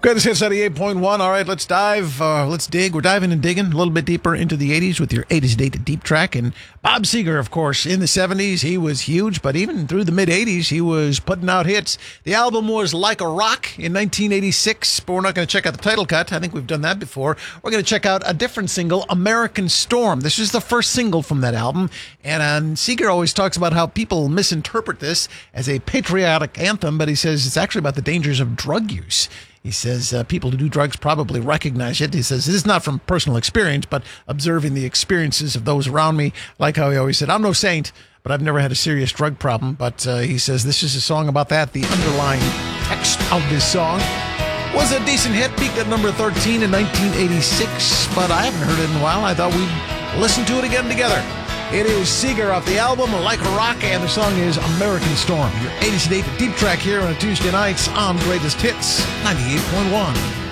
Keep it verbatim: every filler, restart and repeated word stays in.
Greatest Hits ninety-eight point one. All right, let's dive. Uh, let's dig. We're diving and digging a little bit deeper into the eighties with your eighties date deep track. And Bob Seger, of course, in the seventies, he was huge. But even through the mid-eighties, he was putting out hits. The album was Like a Rock in nineteen eighty-six. But we're not going to check out the title cut. I think we've done that before. We're going to check out a different single, American Storm. This is the first single from that album. And uh, Seger always talks about how people misinterpret this as a patriotic anthem. But he says it's actually about the dangers of drug use. He says uh, people who do drugs probably recognize it. He says, this is not from personal experience, but observing the experiences of those around me. Like how he always said, I'm no saint, but I've never had a serious drug problem. But uh, he says this is a song about that. The underlying text of this song was a decent hit, peaked at number thirteen in nineteen eighty-six, but I haven't heard it in a while. I thought we'd listen to it again together. It is Seger off the album Like a Rock, and the song is American Storm. Your eighties date deep track here on a Tuesday night on Greatest Hits ninety-eight point one.